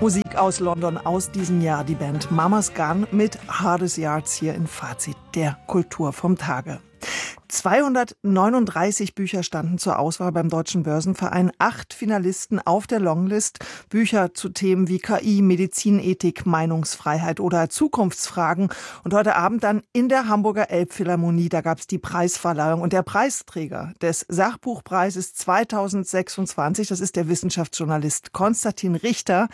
Musik aus London aus diesem Jahr, die Band Mama's Gun mit Hardest Yards hier in Fazit der Kultur vom Tage. 239 Bücher standen zur Auswahl beim Deutschen Börsenverein, 8 Finalisten auf der Longlist, Bücher zu Themen wie KI, Medizinethik, Meinungsfreiheit oder Zukunftsfragen. Und heute Abend dann in der Hamburger Elbphilharmonie, da gab es die Preisverleihung. Und der Preisträger des Sachbuchpreises 2026, das ist der Wissenschaftsjournalist Konstantin Richter.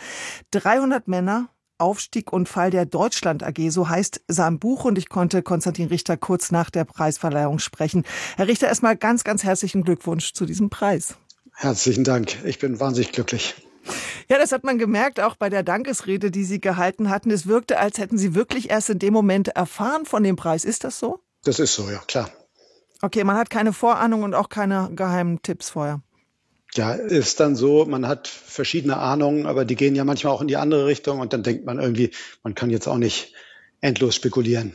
300 Männer, Aufstieg und Fall der Deutschland AG, so heißt sein Buch, und ich konnte Konstantin Richter kurz nach der Preisverleihung sprechen. Herr Richter, erstmal ganz, ganz herzlichen Glückwunsch zu diesem Preis. Herzlichen Dank. Ich bin wahnsinnig glücklich. Ja, das hat man gemerkt, auch bei der Dankesrede, die Sie gehalten hatten. Es wirkte, als hätten Sie wirklich erst in dem Moment erfahren von dem Preis. Ist das so? Das ist so, ja, klar. Okay, man hat keine Vorahnung und auch keine geheimen Tipps vorher. Ja, ist dann so, man hat verschiedene Ahnungen, aber die gehen ja manchmal auch in die andere Richtung und dann denkt man irgendwie, man kann jetzt auch nicht endlos spekulieren.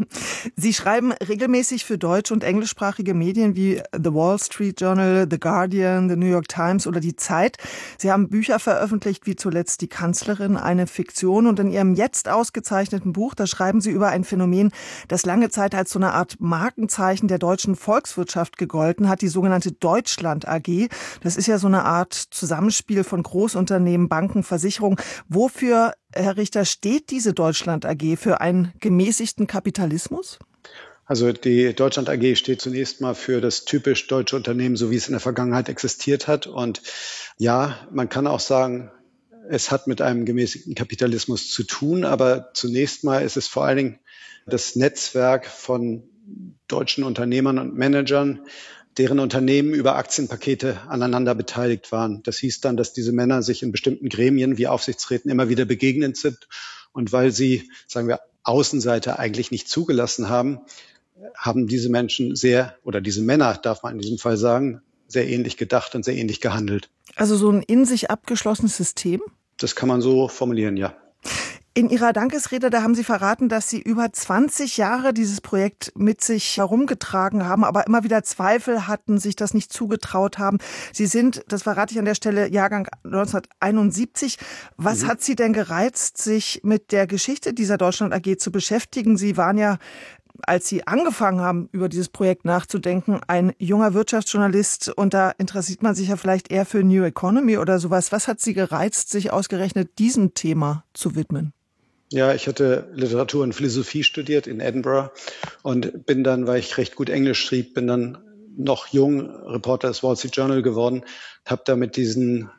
Sie schreiben regelmäßig für deutsch- und englischsprachige Medien wie The Wall Street Journal, The Guardian, The New York Times oder Die Zeit. Sie haben Bücher veröffentlicht, wie zuletzt Die Kanzlerin, eine Fiktion. Und in Ihrem jetzt ausgezeichneten Buch, da schreiben Sie über ein Phänomen, das lange Zeit als so eine Art Markenzeichen der deutschen Volkswirtschaft gegolten hat, die sogenannte Deutschland AG. Das ist ja so eine Art Zusammenspiel von Großunternehmen, Banken, Versicherungen. Wofür, Herr Richter, steht diese Deutschland AG? Für einen gemäßigten Kapitalismus? Also die Deutschland AG steht zunächst mal für das typisch deutsche Unternehmen, so wie es in der Vergangenheit existiert hat. Und ja, man kann auch sagen, es hat mit einem gemäßigten Kapitalismus zu tun. Aber zunächst mal ist es vor allen Dingen das Netzwerk von deutschen Unternehmern und Managern, deren Unternehmen über Aktienpakete aneinander beteiligt waren. Das hieß dann, dass diese Männer sich in bestimmten Gremien wie Aufsichtsräten immer wieder begegnet sind. Und weil sie, sagen wir, Außenseiter eigentlich nicht zugelassen haben, haben diese Menschen diese Männer, darf man in diesem Fall sagen, sehr ähnlich gedacht und sehr ähnlich gehandelt. Also so ein in sich abgeschlossenes System? Das kann man so formulieren, ja. In Ihrer Dankesrede, da haben Sie verraten, dass Sie über 20 Jahre dieses Projekt mit sich herumgetragen haben, aber immer wieder Zweifel hatten, sich das nicht zugetraut haben. Sie sind, das verrate ich an der Stelle, Jahrgang 1971. Was hat Sie denn gereizt, sich mit der Geschichte dieser Deutschland AG zu beschäftigen? Sie waren ja, als Sie angefangen haben, über dieses Projekt nachzudenken, ein junger Wirtschaftsjournalist, und da interessiert man sich ja vielleicht eher für New Economy oder sowas. Was hat Sie gereizt, sich ausgerechnet diesem Thema zu widmen? Ja, ich hatte Literatur und Philosophie studiert in Edinburgh und bin dann, weil ich recht gut Englisch schrieb, bin dann noch jung Reporter des Wall Street Journal geworden, habe da mit diesen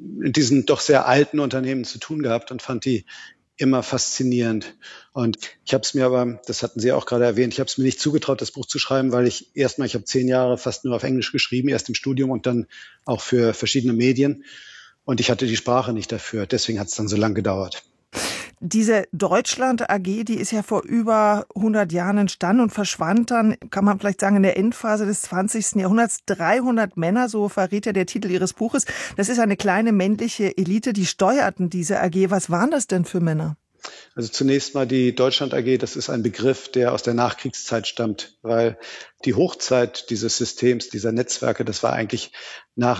doch sehr alten Unternehmen zu tun gehabt und fand die immer faszinierend. Und ich habe es mir aber, das hatten Sie auch gerade erwähnt, ich habe es mir nicht zugetraut, das Buch zu schreiben, weil ich habe 10 Jahre fast nur auf Englisch geschrieben, erst im Studium und dann auch für verschiedene Medien. Und ich hatte die Sprache nicht dafür. Deswegen hat es dann so lange gedauert. Diese Deutschland AG, die ist ja vor über 100 Jahren entstanden und verschwand dann, kann man vielleicht sagen, in der Endphase des 20. Jahrhunderts. 300 Männer, so verrät ja der Titel Ihres Buches. Das ist eine kleine männliche Elite, die steuerten diese AG. Was waren das denn für Männer? Also zunächst mal die Deutschland AG, das ist ein Begriff, der aus der Nachkriegszeit stammt, weil die Hochzeit dieses Systems, dieser Netzwerke, das war eigentlich nach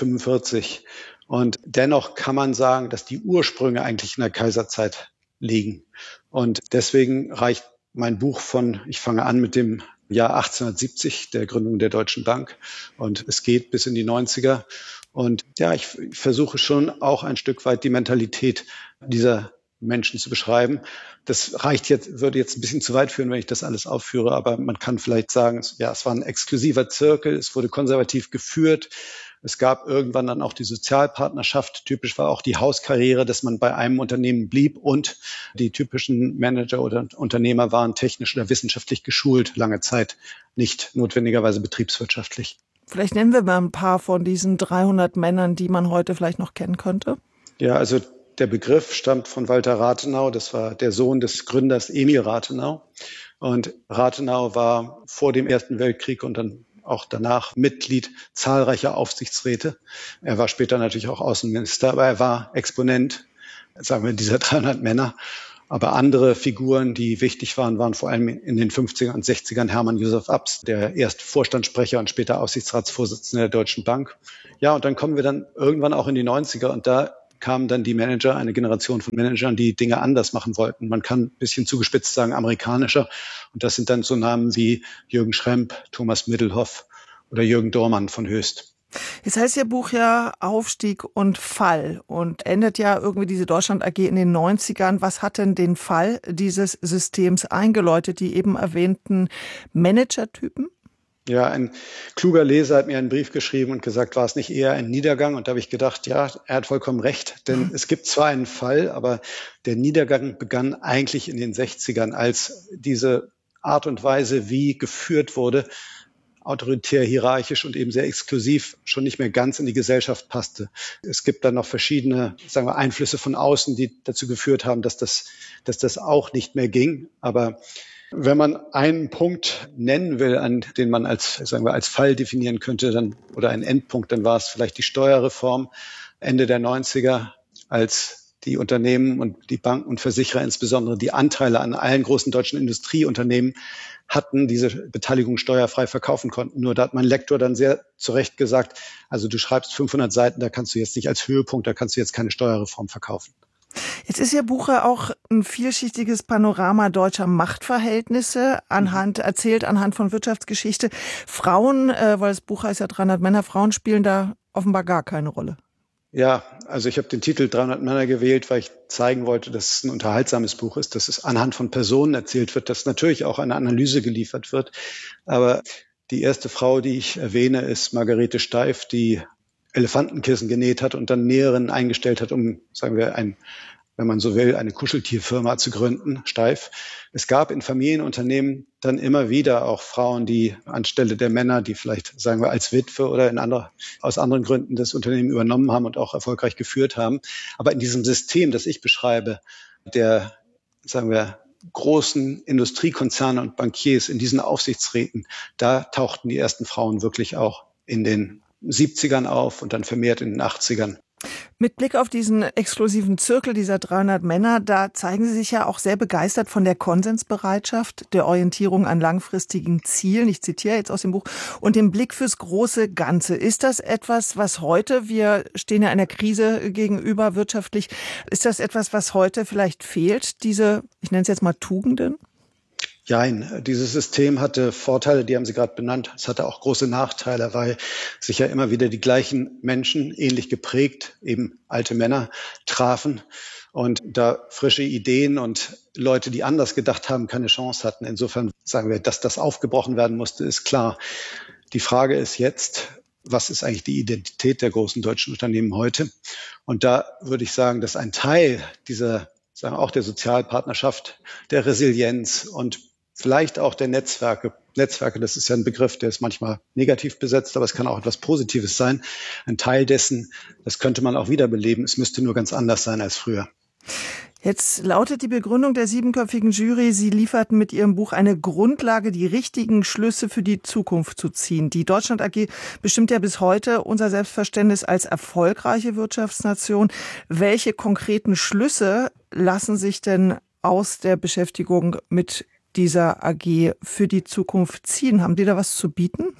1945. Und dennoch kann man sagen, dass die Ursprünge eigentlich in der Kaiserzeit liegen. Und deswegen reicht mein Buch ich fange an mit dem Jahr 1870, der Gründung der Deutschen Bank. Und es geht bis in die 90er. Und ja, ich versuche schon auch ein Stück weit die Mentalität dieser Menschen zu beschreiben. Das würde jetzt ein bisschen zu weit führen, wenn ich das alles aufführe, aber man kann vielleicht sagen, es war ein exklusiver Zirkel, es wurde konservativ geführt. Es gab irgendwann dann auch die Sozialpartnerschaft. Typisch war auch die Hauskarriere, dass man bei einem Unternehmen blieb, und die typischen Manager oder Unternehmer waren technisch oder wissenschaftlich geschult, lange Zeit, nicht notwendigerweise betriebswirtschaftlich. Vielleicht nennen wir mal ein paar von diesen 300 Männern, die man heute vielleicht noch kennen könnte. Ja, also der Begriff stammt von Walter Rathenau. Das war der Sohn des Gründers Emil Rathenau. Und Rathenau war vor dem Ersten Weltkrieg und dann auch danach Mitglied zahlreicher Aufsichtsräte. Er war später natürlich auch Außenminister, aber er war Exponent, sagen wir, dieser 300 Männer. Aber andere Figuren, die wichtig waren vor allem in den 50er und 60ern Hermann Josef Abs, der erst Vorstandssprecher und später Aufsichtsratsvorsitzender der Deutschen Bank. Ja, und dann kommen wir dann irgendwann auch in die 90er, und da kamen dann die Manager, eine Generation von Managern, die Dinge anders machen wollten. Man kann ein bisschen zugespitzt sagen, amerikanischer. Und das sind dann so Namen wie Jürgen Schrempp, Thomas Middelhoff oder Jürgen Dohrmann von Höchst. Jetzt heißt Ihr Buch ja Aufstieg und Fall und endet ja irgendwie diese Deutschland AG in den 90ern. Was hat denn den Fall dieses Systems eingeläutet, die eben erwähnten Managertypen? Ja, ein kluger Leser hat mir einen Brief geschrieben und gesagt, war es nicht eher ein Niedergang? Und da habe ich gedacht, ja, er hat vollkommen recht, denn es gibt zwar einen Fall, aber der Niedergang begann eigentlich in den 60ern, als diese Art und Weise, wie geführt wurde, autoritär, hierarchisch und eben sehr exklusiv, schon nicht mehr ganz in die Gesellschaft passte. Es gibt dann noch verschiedene, sagen wir, Einflüsse von außen, die dazu geführt haben, dass das auch nicht mehr ging. Aber wenn man einen Punkt nennen will, an den man sagen wir, als Fall definieren könnte, dann, oder einen Endpunkt, dann war es vielleicht die Steuerreform Ende der 90er, als die Unternehmen und die Banken und Versicherer insbesondere die Anteile an allen großen deutschen Industrieunternehmen hatten, diese Beteiligung steuerfrei verkaufen konnten. Nur da hat mein Lektor dann sehr zu Recht gesagt, also du schreibst 500 Seiten, da kannst du jetzt nicht als Höhepunkt, da kannst du jetzt keine Steuerreform verkaufen. Jetzt ist Ihr Buch ja auch ein vielschichtiges Panorama deutscher Machtverhältnisse erzählt anhand von Wirtschaftsgeschichte. Frauen, weil das Buch heißt ja 300 Männer, Frauen spielen da offenbar gar keine Rolle. Ja, also ich habe den Titel 300 Männer gewählt, weil ich zeigen wollte, dass es ein unterhaltsames Buch ist, dass es anhand von Personen erzählt wird, dass natürlich auch eine Analyse geliefert wird. Aber die erste Frau, die ich erwähne, ist Margarete Steif, die Elefantenkissen genäht hat und dann Näherinnen eingestellt hat, um, sagen wir, wenn man so will, eine Kuscheltierfirma zu gründen, Steif. Es gab in Familienunternehmen dann immer wieder auch Frauen, die anstelle der Männer, die vielleicht, sagen wir, als Witwe oder aus anderen Gründen das Unternehmen übernommen haben und auch erfolgreich geführt haben. Aber in diesem System, das ich beschreibe, der, sagen wir, großen Industriekonzerne und Bankiers in diesen Aufsichtsräten, da tauchten die ersten Frauen wirklich auch in den 70ern auf und dann vermehrt in den 80ern. Mit Blick auf diesen exklusiven Zirkel dieser 300 Männer, da zeigen Sie sich ja auch sehr begeistert von der Konsensbereitschaft, der Orientierung an langfristigen Zielen, ich zitiere jetzt aus dem Buch, und dem Blick fürs große Ganze. Ist das etwas, was heute, wir stehen ja einer Krise gegenüber wirtschaftlich, ist das etwas, was heute vielleicht fehlt, diese, ich nenne es jetzt mal Tugenden? Nein, dieses System hatte Vorteile, die haben Sie gerade benannt. Es hatte auch große Nachteile, weil sich ja immer wieder die gleichen Menschen, ähnlich geprägt, eben alte Männer, trafen und da frische Ideen und Leute, die anders gedacht haben, keine Chance hatten. Insofern sagen wir, dass das aufgebrochen werden musste, ist klar. Die Frage ist jetzt, was ist eigentlich die Identität der großen deutschen Unternehmen heute? Und da würde ich sagen, dass ein Teil dieser, sagen wir auch der Sozialpartnerschaft, der Resilienz und vielleicht auch der Netzwerke. Netzwerke, das ist ja ein Begriff, der ist manchmal negativ besetzt, aber es kann auch etwas Positives sein. Ein Teil dessen, das könnte man auch wiederbeleben. Es müsste nur ganz anders sein als früher. Jetzt lautet die Begründung der 7-köpfigen Jury, Sie lieferten mit Ihrem Buch eine Grundlage, die richtigen Schlüsse für die Zukunft zu ziehen. Die Deutschland AG bestimmt ja bis heute unser Selbstverständnis als erfolgreiche Wirtschaftsnation. Welche konkreten Schlüsse lassen sich denn aus der Beschäftigung mit dieser AG für die Zukunft ziehen? Haben die da was zu bieten?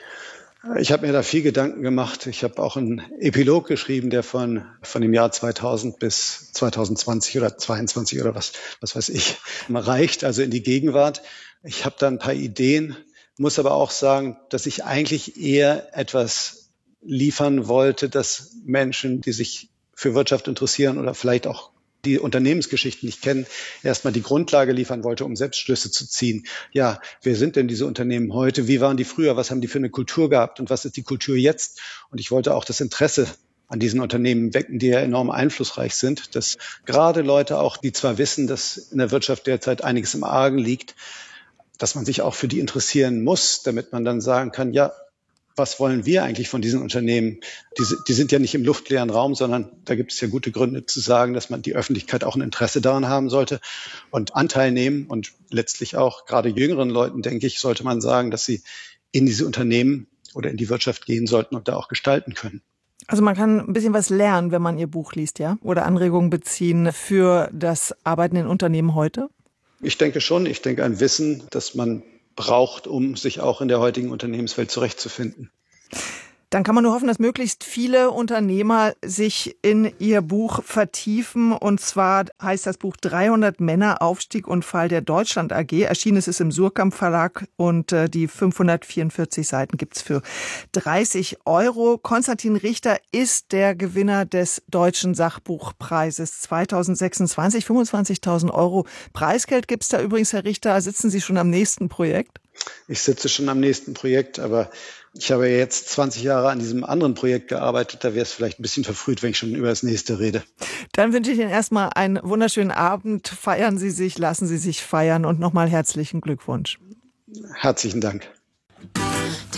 Ich habe mir da viel Gedanken gemacht. Ich habe auch einen Epilog geschrieben, der von dem Jahr 2000 bis 2020 oder 22 oder was weiß ich, reicht, also in die Gegenwart. Ich habe da ein paar Ideen, muss aber auch sagen, dass ich eigentlich eher etwas liefern wollte, dass Menschen, die sich für Wirtschaft interessieren oder vielleicht auch die Unternehmensgeschichten nicht kennen, erstmal die Grundlage liefern wollte, um Selbstschlüsse zu ziehen. Ja, wer sind denn diese Unternehmen heute? Wie waren die früher? Was haben die für eine Kultur gehabt? Und was ist die Kultur jetzt? Und ich wollte auch das Interesse an diesen Unternehmen wecken, die ja enorm einflussreich sind, dass gerade Leute auch, die zwar wissen, dass in der Wirtschaft derzeit einiges im Argen liegt, dass man sich auch für die interessieren muss, damit man dann sagen kann, ja, was wollen wir eigentlich von diesen Unternehmen? Die sind ja nicht im luftleeren Raum, sondern da gibt es ja gute Gründe zu sagen, dass man die Öffentlichkeit auch ein Interesse daran haben sollte und Anteil nehmen. Und letztlich auch gerade jüngeren Leuten, denke ich, sollte man sagen, dass sie in diese Unternehmen oder in die Wirtschaft gehen sollten und da auch gestalten können. Also man kann ein bisschen was lernen, wenn man Ihr Buch liest, ja? Oder Anregungen beziehen für das Arbeiten in Unternehmen heute? Ich denke schon. Ich denke ein Wissen, das man braucht, um sich auch in der heutigen Unternehmenswelt zurechtzufinden. Dann kann man nur hoffen, dass möglichst viele Unternehmer sich in Ihr Buch vertiefen. Und zwar heißt das Buch 300 Männer, Aufstieg und Fall der Deutschland AG. Erschienen ist es im Suhrkamp Verlag und die 544 Seiten gibt's für 30 €. Konstantin Richter ist der Gewinner des Deutschen Sachbuchpreises 2026. 25.000 € Preisgeld gibt's da übrigens, Herr Richter. Sitzen Sie schon am nächsten Projekt? Ich sitze schon am nächsten Projekt, aber ich habe jetzt 20 Jahre an diesem anderen Projekt gearbeitet. Da wäre es vielleicht ein bisschen verfrüht, wenn ich schon über das nächste rede. Dann wünsche ich Ihnen erstmal einen wunderschönen Abend. Feiern Sie sich, lassen Sie sich feiern und nochmal herzlichen Glückwunsch. Herzlichen Dank.